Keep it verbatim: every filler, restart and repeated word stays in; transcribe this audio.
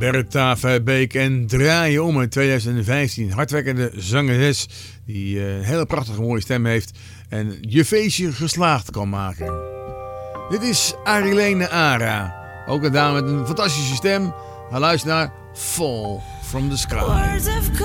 Bertha Verbeek en Draai je om in tweeduizend vijftien. Hardwerkende zangeres die uh, een hele prachtige mooie stem heeft en je feestje geslaagd kan maken. Dit is Arilene Ara. Ook een dame met een fantastische stem. Ga luisteren naar Fall from the Sky.